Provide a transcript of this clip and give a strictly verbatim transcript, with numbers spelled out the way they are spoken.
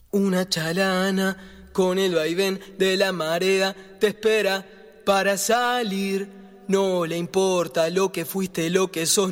Una chalana con el vaivén de la marea te espera para salir. No le importa lo que fuiste, lo que sos.